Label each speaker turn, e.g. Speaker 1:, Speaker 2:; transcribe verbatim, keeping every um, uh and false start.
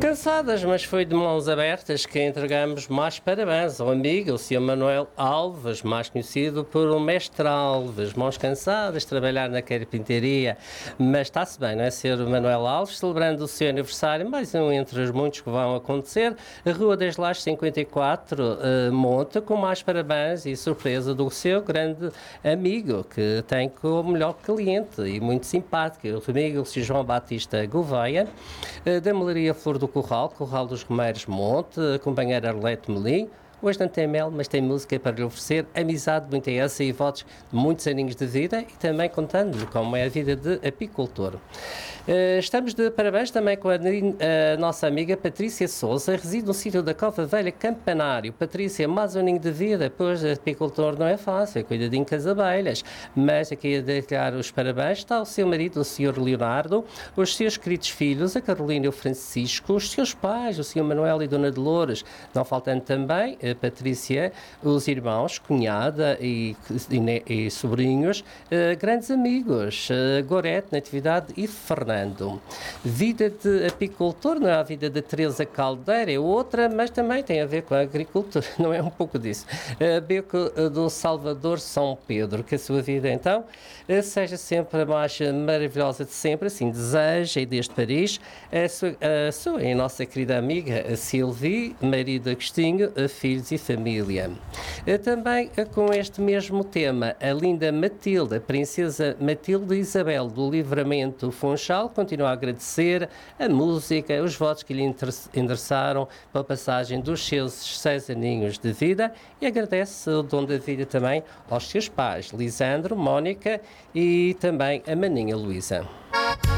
Speaker 1: Cansadas, mas foi de mãos abertas que entregamos mais parabéns ao amigo, o senhor Manuel Alves, mais conhecido por o Mestre Alves. Mãos cansadas, trabalhar na carpintaria, mas está-se bem, não é, senhor Manuel Alves? Celebrando o seu aniversário, mais um entre os muitos que vão acontecer. A Rua das Lajes cinquenta e quatro uh, monta com mais parabéns e surpresa do seu grande amigo, que tem como melhor cliente e muito simpático, o amigo o senhor João Batista Gouveia, uh, da Melaria Flor do Corral, Corral dos Romeiros Monte, a companheira Arlete Melim. Hoje não tem mel, mas tem música para lhe oferecer, amizade, muita essa e votos de muitos aninhos de vida e também contando-lhe como é a vida de apicultor. Uh, estamos de parabéns também com a, a nossa amiga Patrícia Souza, reside no sítio da Cova Velha Campanário. Patrícia, mais um aninho de vida, pois apicultor não é fácil, cuidadinho com as abelhas, mas aqui a deixar os parabéns está o seu marido, o senhor Leonardo, os seus queridos filhos, a Carolina e o Francisco, os seus pais, o senhor Manuel e Dona Dolores, não faltando também a Patrícia, os irmãos, cunhada e, e, e sobrinhos, uh, grandes amigos, uh, Gorete, Natividade e Fernando. Vida de apicultor não é a vida de Teresa Caldeira, é outra, mas também tem a ver com a agricultura, não é um pouco disso. Uh, Beco uh, do Salvador São Pedro, que a sua vida então uh, seja sempre a mais maravilhosa de sempre, assim deseja, e desde Paris, a sua, a sua e a nossa querida amiga a Sylvie, marido Agostinho, a filhos e família. Também com este mesmo tema, a linda Matilde, a princesa Matilde Isabel do Livramento Funchal, continua a agradecer a música, os votos que lhe endereçaram pela passagem dos seus seis aninhos de vida e agradece o dom da vida também aos seus pais, Lisandro, Mónica e também a maninha Luísa.